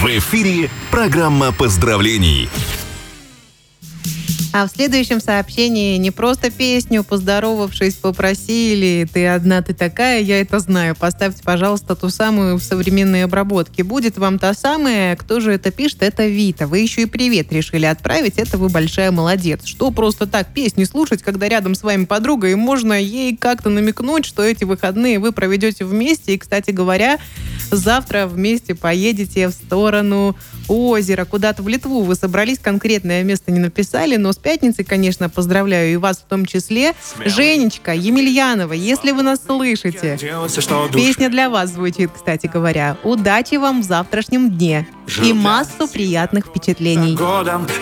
В эфире программа поздравлений. А в следующем сообщении не просто песню, поздоровавшись, попросили «Ты одна, ты такая, я это знаю». Поставьте, пожалуйста, ту самую в современной обработке. Будет вам та самая. Кто же это пишет? Это Вита. Вы еще и привет решили отправить. Это вы большая молодец. Что просто так песни слушать, когда рядом с вами подруга, и можно ей как-то намекнуть, что эти выходные вы проведете вместе. И, кстати говоря, завтра вместе поедете в сторону озера, куда-то в Литву. Вы собрались, конкретное место не написали, но с пятницей, конечно, поздравляю и вас в том числе. Женечка Емельянова, если вы нас слышите, песня для вас звучит, кстати говоря. Удачи вам в завтрашнем дне и массу приятных впечатлений.